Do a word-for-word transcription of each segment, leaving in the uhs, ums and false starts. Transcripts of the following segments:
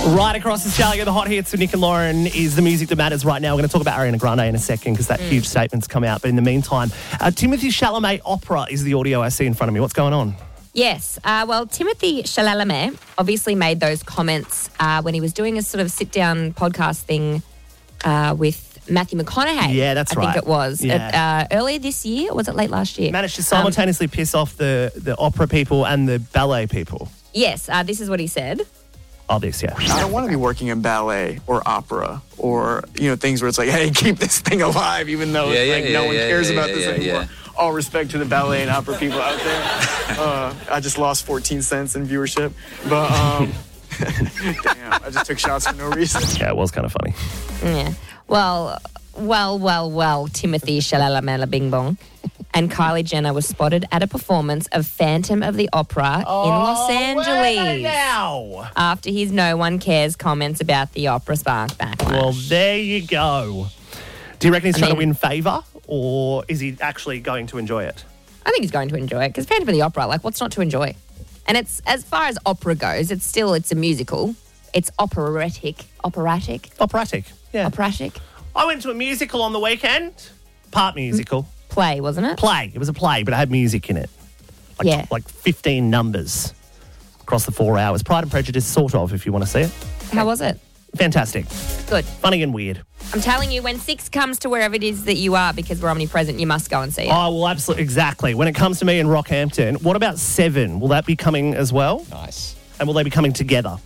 Right across Australia, the hot hits with Nick and Lauren is the music that matters right now. We're going to talk about Ariana Grande in a second because that mm. huge statement's come out. But in the meantime, uh, Timothée Chalamet opera is the audio I see in front of me. What's going on? Yes. Uh, well, Timothée Chalamet obviously made those comments uh, when he was doing a sort of sit-down podcast thing uh, with Matthew McConaughey. Yeah, that's I right. I think it was. Yeah. Uh, earlier this year, or was it late last year? Managed to simultaneously um, piss off the, the opera people and the ballet people. Yes. Uh, this is what he said. Oh, this, yeah. I don't want to be working in ballet or opera or, you know, things where it's like, hey, keep this thing alive, even though yeah, it's yeah, like yeah, no one yeah, cares yeah, about yeah, this yeah, anymore. yeah. All respect to the ballet and opera people out there. Uh, I just lost fourteen cents in viewership. But, um, damn, I just took shots for no reason. Yeah, it was kind of funny. Yeah. Well, well, well, well, Timothée Chalamet Bing Bong and Kylie Jenner was spotted at a performance of Phantom of the Opera oh, in Los Angeles now? after his No One Cares comments about the opera sparked backlash. Well, there you go. Do you reckon he's I trying mean, to win favour or is he actually going to enjoy it? I think he's going to enjoy it because Phantom of the Opera, like, what's not to enjoy? And it's, as far as opera goes, it's still, it's a musical. It's operatic. Operatic? Operatic, yeah. Operatic. I went to a musical on the weekend. Part musical. Play, wasn't it? Play. It was a play, but it had music in it. Like, Yeah. Like fifteen numbers across the four hours. Pride and Prejudice, sort of, if you want to see it. How was it? Fantastic. Good. Funny and weird. I'm telling you, when six comes to wherever it is that you are, because we're omnipresent, you must go and see it. Oh, well, absolutely. Exactly. When it comes to me in Rockhampton, what about seven? Will that be coming as well? Nice. And will they be coming together?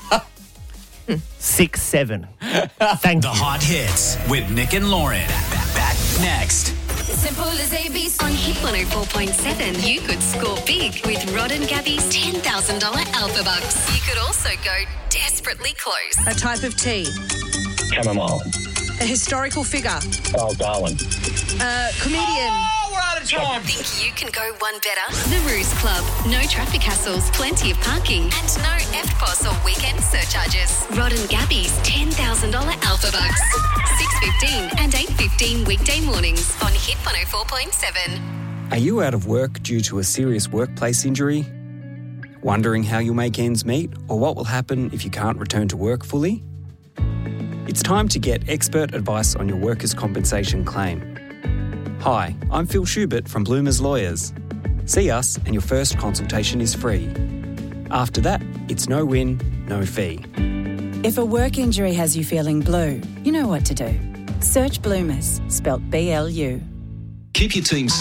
Six, seven. Thank The you. hot hits with Nick and Lauren. Back, back next. Simple as A B C. On Hit one oh four point seven, you could score big with Rod and Gabby's ten thousand dollars Alpha Bucks. You could also go desperately close. A type of tea. Chamomile. A historical figure. Oh, Darwin. A comedian. Oh, we're out of time. Think you can go one better? The Ruse Club. No traffic hassles, plenty of parking, and no F P O S or weekend surcharges. Rod and Gabby's ten thousand dollars Alpha Bucks. six fifteen and eight fifteen weekday mornings on Hit one oh four point seven. Are you out of work due to a serious workplace injury? Wondering how you'll make ends meet or what will happen if you can't return to work fully? It's time to get expert advice on your workers' compensation claim. Hi, I'm Phil Schubert from Bloomers Lawyers. See us and your first consultation is free. After that, it's no win, no fee. If a work injury has you feeling blue, you know what to do. Search Bloomers, spelt B L U. Keep your team